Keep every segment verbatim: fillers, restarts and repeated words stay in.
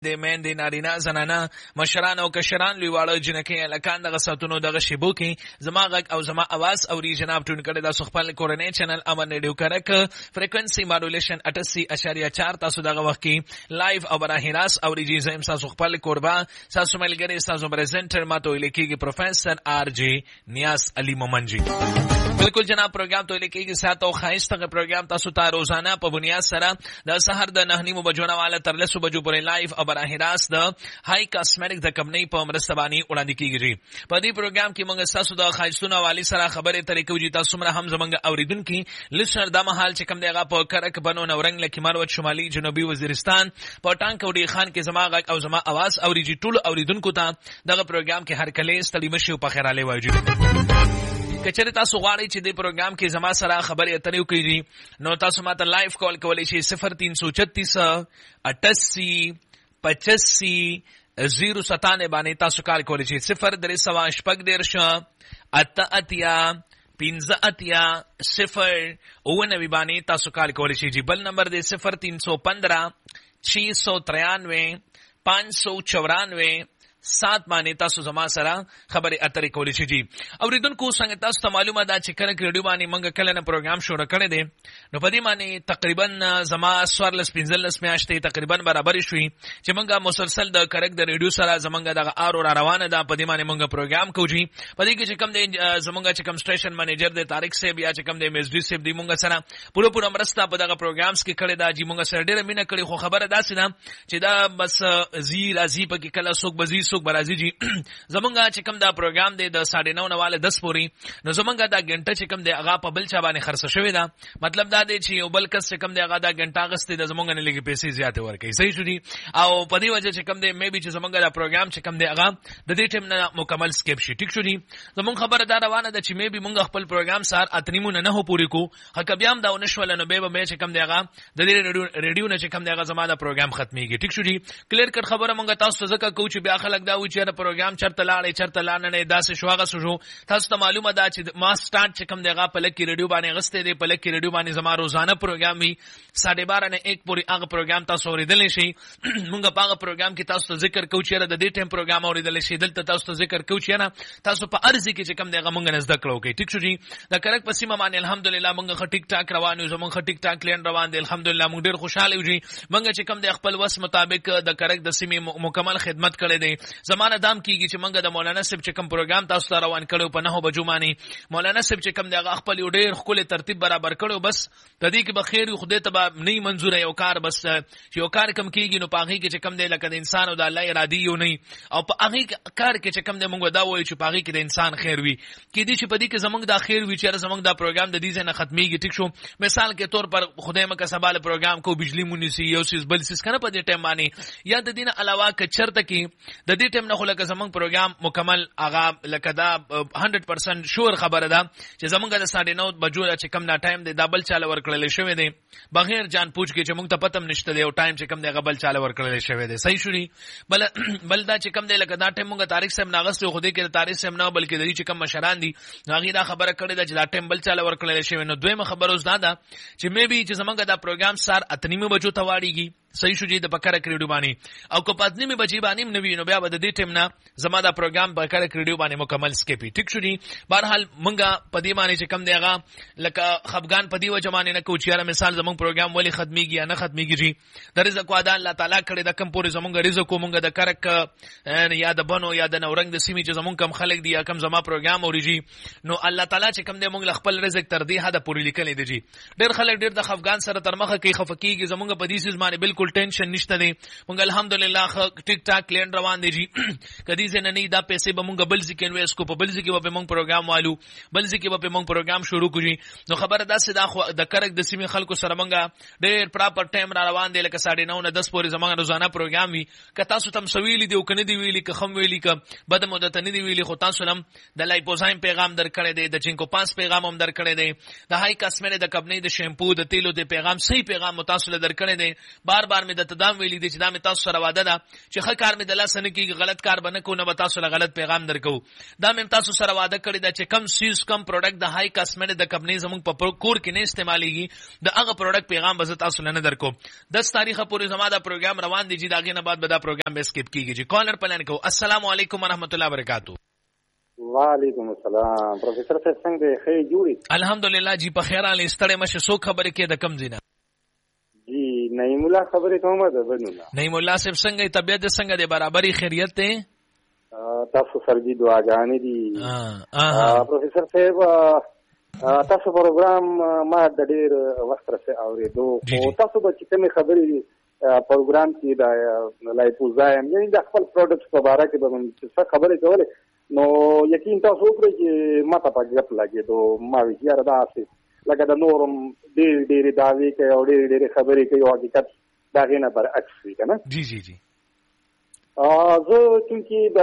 د مین د نارینه زنانه مشران او کشران لویواړه جنکې لکان دغه ساتونو دغه شیبو کې زما غږ او زما आवाज اوري جناب ټون کړه د خپل کورنۍ چینل امر ریډیو کرک فریکوئنسي ماډولیشن اٹھاسی اشاریه چار تاسو دغه وخت کې لایو او براه راست اوري جی زم تاسو خپل قربا تاسو ملګری تاسو پریزنټر ماته لیکيږي پروفیسور آر جی نیاز علي مومن جی بالکل جناب پروګرام ته لیکيږي سات او خایسته پروګرام تاسو ته روزانه په بنیاد سره د سحر د نه نیمو بجو نه والا تر لسو بجو پورې لایو او براه راست د هاي کاسمیټک د کمپنۍ په مرسته باندې وړاندې کیږي په دې پروګرام کې موږ تاسو د خایستونو والی سره خبرې طریقو جی تاسو مره هم زمنګ اوریدونکو لسر د محل چې کوم دیغه په کرک بنو نورنګ لکه مروت شمالي جنوبي وزیرستان په ټانک وډي خان کې زما غږ او زما आवाज اوریږي ټول اوریدونکو ته دغه پروګرام کې هر کله ستړي مشي په خیراله وایي کچره تاسو غواړئ چې د پروګرام کې زما سره خبرې اترې وکړي نو تاسو ماته لایو کال کولای شئ صفر تین سو چھتیس اٹھاسی پچاسی زیرو ستانه باندې تاسو کال کولای شئ صفر درې سوا شپږ دیرش اته اتیا پینزه اتیا صفر اووه باندې تاسو کال کولای شئ جی بل نمبر دی صفر تین سو پندرہ چھ سو ترانوے پانچ سو چورانوے سات باندې تاسو زما سره خبرې اترې کولی شئ جی اوریدونکو څنګه تاسو ته معلومه ده چې کله ریډیو باندې موږ کله نه پروګرام شروع کړی دی نو په دې باندې تقریبا زما سوارلس پنځلس میاشتې تقریبا برابر شوي چې موږ مسلسل د کرک د ریډیو سره زمونږ دغه آر او روانه ده په دې باندې موږ پروګرام کوو جی په دې کې چې کوم دی زمونږ چې کوم سټیشن منیجر دی طارق صاحب یا چې کوم دی ایم ایس ډي صاحب دی موږ سره پوره پوره مرسته په دغه پروګرامز کې کړی دا جی موږ سره ډېره مینه کړې خو خبره داسې ده چې دا بس زی راځي په کې کله څوک بزي څوک برازي جی زمونږه چې کوم دا پروګرام دی د ساڑھے نو نواله دس پوری نو زمونږه دا غنټه چې کوم دی هغه په بل چا باندې خرڅ شوی دا مطلب دا دی چې یو بل کس چې کوم دی هغه دا غنټه غستې د زمونږه نه لګي پیسې زیاته ورکړي صحیح شو دي او په دې وجه چې کوم دی مې به چې زمونږه دا پروګرام چې کوم دی هغه د دې ټیم نه مکمل سکیپ شي ټیک شو دي زمونږ خبره دا روانه ده چې مې به مونږ خپل پروګرام سار اتنیمونه نه هو پوری کو حق بیا هم دا ونشول نو به به چې کوم دی هغه د دې ریډیو نه چې کوم دی هغه زماده پروګرام ختميږي ټیک شو دي کلیر کټ خبره مونږ تاسو ځکه کوو چې بیا خلک دا و چې دا پروګرام چرته لاړې چرته لاړې داسې شواغه شو تاسو ته معلومه ده چې ما سٹارټ چې کوم دیغه په لکی ریډیو باندې غسته دی په لکی ریډیو باندې زما روزانه پروګرام وي ساڑھے بارہ نه ایک پوری هغه پروګرام تاسو اوریدل شي مونږ په هغه پروګرام کې تاسو ته ذکر کوو چې د دې ټیم پروګرام اوریدل شي دلته تاسو ته ذکر کوو چې نه تاسو په ارزي کې چې کوم دیغه مونږ نه زده کړو کې ټیک شو جی دا کرک په سیمه باندې الحمدلله مونږ خ ټیک ټاک روان یو زمونږ خ ټیک ټاک لین روان دي الحمدلله مونږ ډیر خوشاله یو جی مونږ چې کوم د خپل وس مطابق د کرک د سیمه مکمل خدمت کړې دي زمانه دام کیږي چې مونږ د مولانا صاحب چې کوم پروګرام تاسو ته روان کړو په نه بجو باندې مولانا صاحب چې کوم دغه خپل ډیر خپل ترتیب برابر کړو بس د دې کې بخیر خدای ته نه منزور یو کار بس چې یو کار کم کیږي نو پاغي کې چې کم دی لکه د انسان او د الله ارادي یو نه او په هغه کار کې چې کم دی مونږ دا وایو چې پاغي کې د انسان خیر وي کې دي چې په دې کې زمونږ د خیر وي چې زمونږ دا پروګرام د دې نه ختميږي ټیک شو مثال کې طور پر خدای مکه سباله پروګرام کو بجلی مونږ یو سیس بل سیس کنه په دې ټیم باندې یا د دې نه علاوه ک چرته کې د دې ټیم نه خو لکه زمونږ پروګرام مکمل اغا لکه دا هندرد پرسنٹ شور خبره ده چې زمونږ د ساڑھے نو بجو چې کم نا ټایم دی دبل چاله ورکړل شوی دی بغیر جان پوچ کې چې مونږ ته پتم نشته دی او ټایم چې کم دی غبل چاله ورکړل شوی دی صحیح شوري بل بل دا چې کم دی لکه دا ټایم مونږ تاریخ سم ناغستو خو دې کې تاریخ سم نه بلکې د دې چې کم مشران دي هغه دا خبره کړې ده چې دا ټایم بل چاله ورکړل شوی نو دویمه خبره اوس دا ده چې مې به چې زمونږ دا پروګرام سار اتنیمه بجو ته واړیږي صحیح شو جی د بکره کریډیو باندې او کو پاتنی می بچی باندې نوی نو بیا د دې ټیم نه زما دا پروګرام بکره کریډیو باندې مکمل سکیپی ټیک شو جی بهرحال مونږه پدی باندې چې کم دیغه لکه خفغان پدی و جمانه نه کو چیرې مثال زمون پروګرام ولی ختميږي یا نه ختميږي جی د رزق وعده الله تعالی کړی د کم پورې زمونږ رزق مونږ د کرک یا د بنو یا د نورنګ د سیمې چې زمون کم خلک دی یا کم زما پروګرام اوريږي نو الله تعالی چې کم دی مونږ خپل رزق تر دې حد پورې لیکل دی جی ډېر خلک ډېر د خفغان سره تر مخه کې خفقيږي زمونږ پدی سیس باندې بالکل ټینشن نشته دی مونږ الحمدلله ټیک ټاک لین روان دی جی کدی زنه نه دا پیسې به مونږ بل ځکه انویس کو په بل ځکه به مونږ پروګرام والو بل ځکه به مونږ پروګرام شروع کوجی نو خبره ده سدا د کرک د سیمې خلکو سره مونږ ډېر پراپر ټایم را روان دی لکه ساڑھے نو نه دس پورې زمونږ روزانه پروګرام وي که تاسو تم سویلی دی او کنه دی ویلی که خم ویلی که بد مدت نه دی ویلی خو تاسو لم د لایپوزایم پیغام درکړی دی د چینکو پاس پیغام هم درکړی دی د هاي کاسمیټ د کمپنۍ د شیمپو د تیلو د پیغام صحیح پیغام تاسو له درکړی دی بار بار مې د تدام ویلي دي چې دا مې تاسو سره واده ده چې ښه کار مې د لاس نه کیږي غلط کار بنه کو نه به تاسو له غلط پیغام درکو دا مې تاسو سره واده کړی دا چې کم سیز کم پروډکټ د هاي کاسمیټک د کمپنی زموږ په کور کې نه استعمالېږي د هغه پروډکټ پیغام به تاسو نه درکو دس تاریخه پورې زما دا پروګرام روان دی چې داغه نه بعد به دا پروګرام به سکیپ کیږي چې کالر پلان کو السلام علیکم ورحمت الله وبرکاتہ وعلیکم السلام پروفیسر صاحب څنګه ښه جوړی الحمدلله جی په خیر حال ستړی مشه سو خبرې کې د کم زینا جی نعیم الله خبرې کومه ده بنولا نعیم الله صاحب څنګه طبيعت څنګه ده برابرۍ خیریت ته تاسو سرجی دعاګانې دي پروفیسر صاحب تاسو پروګرام ما د ډېر وخت راځي اورېدو او تاسو به چې کومې خبرې پروګرام کې د لایپوزایم یعنی د خپل پروډکټس په اړه کې به څه خبرې کولې نو یقین تاسو وکړئ چې ما ته په ګپ لګېدو ما وی یاره داسې لکه د نورم ډېرې ډېرې دعوې کوي او ډېرې ډېرې خبرې کوي او حقیقت د هغې نه برعکس وي که نه جی جی جی زه چونکې د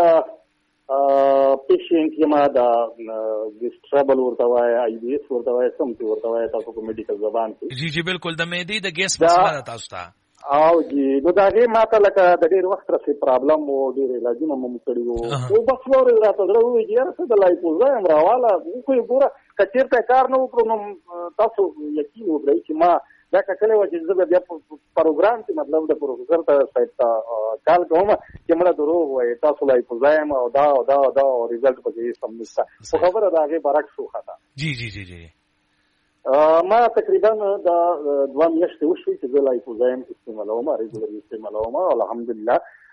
پیشنټ یم د ګیس ټربل ورته وایي آی بي ایس ورته وایي سم چې ورته وایي تاسو په میډیکل زبان کې جی جی بالکل د معدې د ګیس مسله ده تاسو ته او جی نو د هغې ما ته لکه د ډېر وخت راځي پرابلم و ډېر علاجونه مو کړي وو او بس واورې راته زړه ووایي چې یاره څه د لایپوزایم راواله خو یې ګوره که چېرته کار نه وکړو نو تاسو یقین وکړئ چې ما دا کله و چې زه بیا پروګرام کې مطلب د پروفیسر ته صاحب ته کال کوم چې مړه دروغ وایي تاسو لایپوزایم او دا او دا او دا او ریزلټ پکې سم نشته خو خبره د هغې برعکس وخته جی جی جی جی ما تقریبا د دوه میاشتې وشوي چې زه لایپوزایم استعمالوم ریګولر استعمالوم او الحمدلله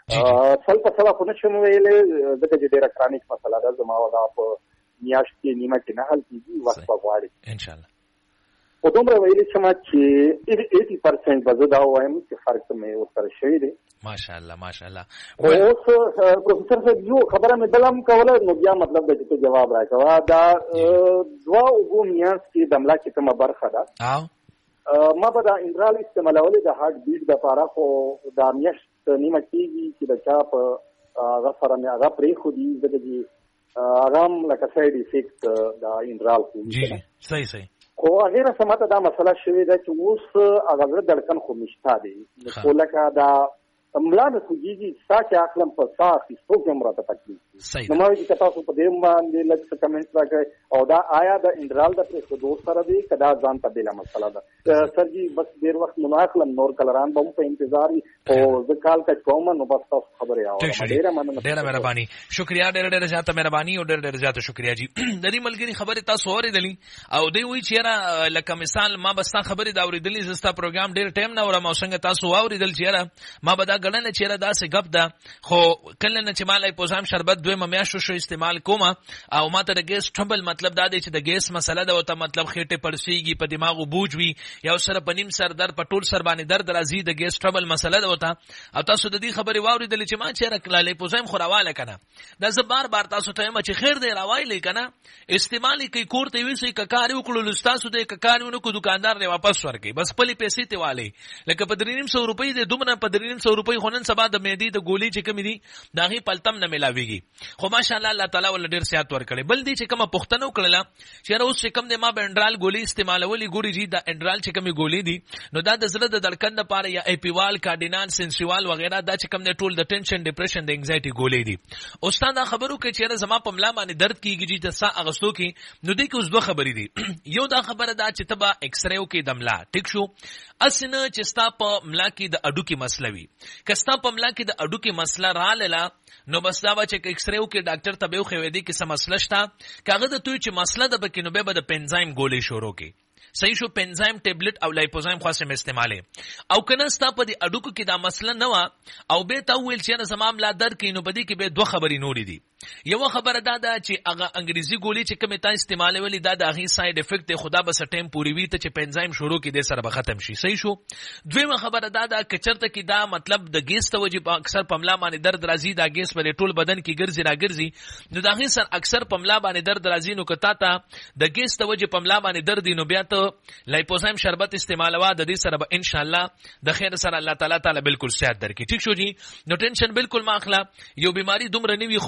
سل په سله خو نه شم ویلی ځکه چې ډېره کرانیک مسله ده زما دا په میاشت کې نیمه کې نه حل کېږي وخت به غواړي انشاءالله خو دومره ویلی شم چې ایټي پرسنټ به زه دا ووایم چې فرق مې ورسره شوی دی ماشاءالله ماشاءالله اوس پروفیسر صاحب یو خبره مې بله هم کوله نو بیا مطلب ده چې ته جواب راکوه دا دوه اوبو میانځ کې د ملا کې کومه برخه ده ما به دا انرال استعمالولې د هارټ بیټ دپاره خو دا میاشت نیمه کېږي چې د چا په هغه سره مې هغه پرېښودي ځکه چې هغه هم لکه سایډ افیکټ د انرال کوي صحیح صحیح خو هغې نه څه ماته دا مسله شوې ده چې اوس هغه زړه دړکن خو مې شته دی خو لکه دا ملا مې خوږېږي ساه چې اخلم په ساه اخیستو کې هم راته تکلیف دي نو ما وایي چې تاسو په دې باندې لږ څه کمنټ راکړئ او دا آیا د انډرال د پرېښودو سره دی که دا ځان ته بېله مسله ده سر جي بس ډېر وخت مو نه اخلم نور کلران به هم په انتظار وي خو زه کال کچ کوم نو بس تاسو خبرې اورم ډېره مننه ډېره مهرباني شکریا ډېره ډېره زیاته مهرباني او ډېره ډېره زیاته شکریا جي د دې ملګري خبرې تاسو اورېدلې او دوی وایي چې یاره لکه مثال ما به ستا خبرې د اورېدلې زه ستا پروګرام ډېر ټایم نه اورم او څنګه تاسو واورېدل چې یاره ما به دا ګڼله چې یاره داسې ګپ ده خو کله نه چې ما لایپوزایم شربت دویمه میاشت شو استعمال کوم او ما ته د ګیس ټربل مطلب دا دی چې د ګیس مسله ده او ته مطلب خېټې پړسېږي په دماغو بوج وي یا سره په نیم سر درد په ټول سر باندې درد راځي د ګیس ټربل مسله ده وته او تاسو د دې خبرې واورېدلې چې ما چېرې لایپوزایم خو راواله که نه دا زه بار بار تاسو ته یم چې خیر دی راوایلی که نه استعمال یې کوي کور ته یې ویسئ که کار یې وکړلو ستاسو دی که کار یې ونه کړو دوکاندار دی واپس ورکوي بس خپلې پیسې ترې والی لکه په درې نیم سو روپۍ دی دومره په درې نیم سو روپۍ خو نن سبا د معدې د ګولۍ چې کومې دي د هغې پلتم نه میلاوېږي خو ماشاءالله الله تعالی ولله ډېر صحت ورکړی بل دی چې کومه پوښتنه وکړله چې یاره اوس چې کوم دی ما به انډرال ګولۍ استعمالولې ګورې جي دا انډرال چې کومې ګولۍ دي نو دا د زړه د دړکن دپاره یا ایپیوال کارډینان سنسیوال وغیره دا چې کوم دی ټول د ټینشن ډپریشن د انګزایټي ګولۍ دي اوس تا دا خبر وکړې چې یاره زما په ملا باندې درد کېږي جي د ساه اخیستو کې نو دې کې اوس دوه خبرې دي یو دا خبره ده چې ته به اکسرې وکړې د ملا ټیک شو اسې نه چې ستا په ملا کې د اډوکې مسله وي که ستا په ملا کې د اډوکې مسله راغله نو بس دا به چې اکسرې وکړې ډاکټر ته به وښیې دې کې څه مسله شته که هغه د توی چې مسله ده پکې نو بیا به د پنزایم ګولۍ شروع کړي صحیح شو پنزایم ټیبلټ او لایپوزایم خاصه استعماله او کنه ستا په دې اډوکو کې دا مسله نه و او به تا ویل چې نه زما ملا درد کینو بدی کې به دوه خبرې نورې دي یو خبره دا ده چې هغه انګریزي ګولۍ چې کومه تا استعماله ولې دا د هغې ساید افیکټ دی خدا بس ټایم پوری وي ته چې پنزایم شروع کې د سره به ختم شي صحیح شو دویمه خبره دا ده چې چرته کې دا مطلب د ګیس ته وجه اکثر پملا باندې درد راځي دا ګیس په ټول بدن کې ګرځي را ګرځي نو دا هغې سر اکثر پملا باندې درد راځي نو کتا ته د ګیس ته وجه پملا باندې درد نو بیا ته لایپوزایم شربت استعمالوا د دې سره به ان شاء الله د خیر سره الله تعالی تعالی بالکل صحت درکې ٹھیک شو جی نو ټینشن بالکل ما اخلا یو بیماری دومره نیوي خو باز ټیم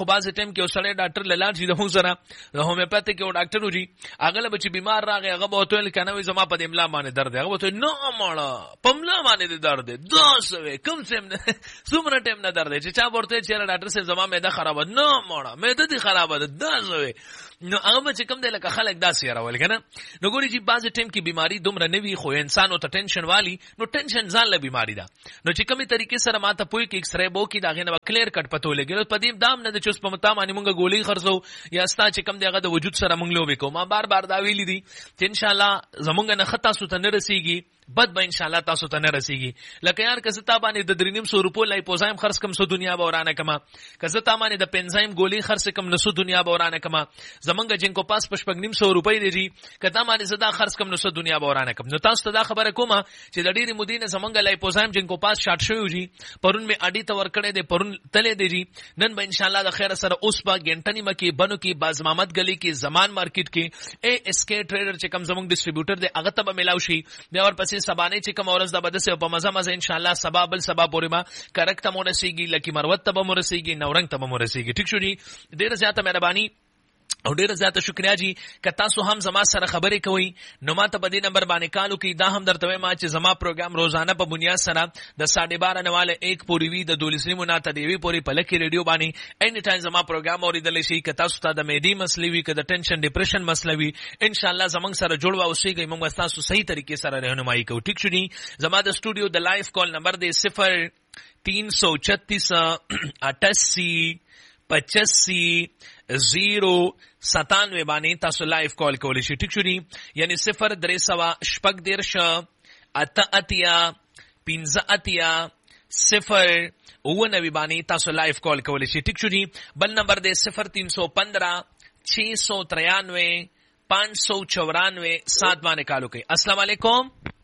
ټایم کې وسړی ډاکټر لاله چې د مو سره د هومیوپیتیک یو ډاکټر وږي هغه له چې بیمار راغی هغه به وتل کنه زما په املا باندې درد هغه وته نه مړه پملا باندې درد دا سوي کوم څه څومره ټایم نه درد چې چا ورته چې ډاکټر سره زما معده خراب نه مړه معده دي خراب ده دا سوي نو هغه چې کوم دی لکه خلک داسې راول کنه نو ګوري چې بعض ټایم کې بیماری دومره نه وي خو انسان او ته ټینشن والی نو ټینشن ځان له بیماری ده نو چې کومه طریقې سره ماته پوي کې ایکس ری بو کې دا غنه کلیر کټ پته لګي په دې دام نه چې اوس په متا باندې مونږه ګولۍ خرڅو یا ستا چې کوم دی هغه د وجود سره مونږ لوبې کوم ما بار بار دا ویلي دي چې ان شاء الله زمونږ نه خطا سو ته نه رسیږي بد به ان شاء الله تاسو ته نه رسیږي لکه یار که زتا باندې د درې نیم سو روپو لایپوزایم خرڅ کم سو دنیا به ورانه کما که زتا باندې د پنزایم ګولۍ خرڅ کم نسو دنیا به ورانه کما زمونږ جنکو پاس پشپګ نیم سو روپۍ دی کته باندې زدا خرڅ کم نسو دنیا به ورانه کم نو تاسو ته دا خبره کومه چې د ډېری مدینه زمونږ لایپوزایم جنکو پاس شارټ شوی جی پرون می اډی ته ور کړې دی پرون تلې دی جی نن به ان شاء الله د خیر سره اوس با ګنټنی مکی بنو کی باز محمد گلی کی زمان مارکیټ کې اے اس کے ټریډر چې کم زمونږ ډسټریبیوټر دی هغه ته به ملاوي شي بیا ور پسې سبانه چې کم ورځ د بده سه په مزه مزه ان شاء الله سبب بل سبب پورې ما کرک ته مورسيږي لکه مروت ته مورسيږي نورنګ ته مورسيږي ټیک شو جی ډیر زیاته مهرباني او ډیر زیاته شکریا جی که تاسو هم زما سره خبرې کوئ نو ما ته په دې نمبر باندې کالو کې دا هم درته وایم چې زما پروګرام روزانه په بنیاد سره د ساڑھے بارہ نواله ایک پوری وی د دولسنی مناته دیوی پوری په لکه ریډیو باندې اني ټایم زما پروګرام اوریدل شي که تاسو ته د میډي مسلې وي که د ټینشن ډیپریشن مسلې وي ان شاء الله زمنګ سره جوړوا اوسېږي موږ تاسو صحیح طریقې سره رهنمایي کوو ټیک شو دي زما د سټوډیو د لایف کال نمبر دی صفر تین سو چھتیس اٹھاسی پچاسی زیرو ستانوے باندې تاسو لایف کال کولی شئ ټیک شو دي یعنی صفر درې سوه شپږ دېرش اته اتیا پنځه اتیا صفر اوه نوي باندې تاسو لایف کال کولی شئ ټیک شو دي بل نمبر دی صفر تین سو پندرہ چھ سو ترانوے پانچ سو چورانوے سات باندې کالو کوي السلام علیکم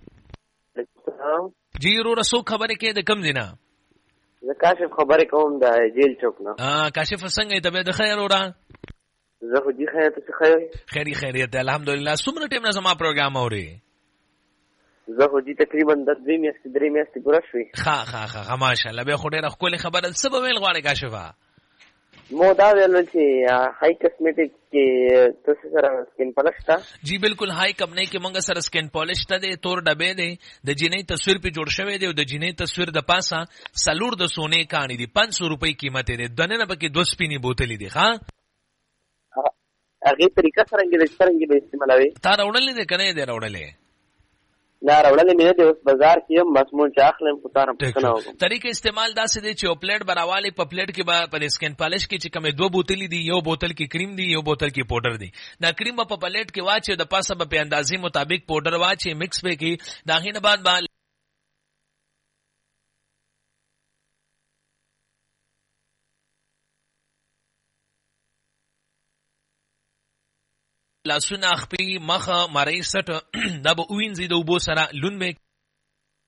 جی رو رسو خبرې کې د کم دینا زه کاشف خبرې کوم د جیل چوک نه اه کاشف څنګه ته به د خیر اورا زه خو دې خیر ته خیر خیری خیریت الحمدلله څومره ټیم نه زما پروګرام اوري زه خو دې تقریبا د درې میاشتې درې میاشتې پوره شوې ها ها ها ماشاءالله به خو ډېره ښکلې خبره څه به ویل غواړې کاشفه مو دا ویل چې هائی کاسمیټک کې تاسو سره سکین پالش تا جی بالکل هائی کمپنی کې مونږ سره سکین پالش ته دی تور ډبې دی د جنې تصویر په جوړ شوی دی او د جنې تصویر د پاسه سلور د سونه کانی دی پانچ سو روپۍ قیمت دی دنه پکې دو سپینی بوتلې دی ها هغه طریقه څنګه د څنګه به استعمالوي تا راوړلې ده کنه دې راوړلې نه راوړلې مې د اوس بازار کې مسمون چې اخلم په تارم پښتنه وکم طریقې استعمال داسې دی چې پلیټ براواله په پلیټ کې به په سکین پالش کې چې کومه دوه بوتلې دي یو بوتل کې کریم دی یو بوتل کې پاوډر دی دا کریم په پلیټ کې واچي د پاسه په اندازې مطابق پاوډر واچي مکس به کې داغینه بعد با لاسونه خپې مخه مړی سټ دا به وینځي د وبو سره لون به